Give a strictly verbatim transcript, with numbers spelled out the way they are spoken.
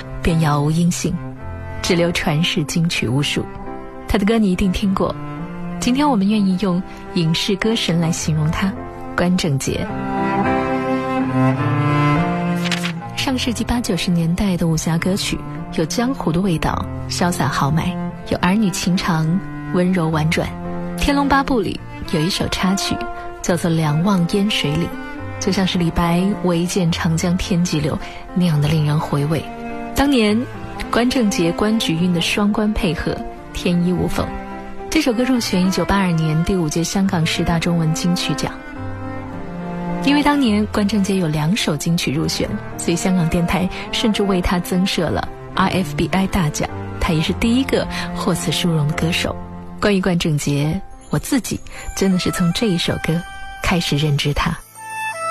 便杳无音信，只留传世金曲无数。他的歌你一定听过，今天我们愿意用影视歌神来形容他，关正杰。上世纪八九十年代的武侠歌曲，有江湖的味道，潇洒豪迈；有儿女情长，温柔婉转。天龙八部里有一首插曲叫做《两望烟水里》，就像是李白唯见长江天际流那样的令人回味。当年关正杰关菊韵的双关配合天衣无缝，这首歌入选一九八二年第五届香港十大中文金曲奖。因为当年关正杰有两首金曲入选，所以香港电台甚至为他增设了 R F B I 大奖，他也是第一个获此殊荣的歌手。关于关正杰，我自己真的是从这一首歌开始认知他。